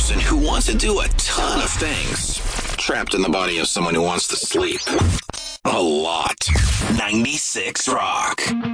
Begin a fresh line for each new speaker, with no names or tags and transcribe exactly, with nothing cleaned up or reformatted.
person who wants to do a ton of things, trapped in the body of someone who wants to sleep a lot. ninety-six Rock.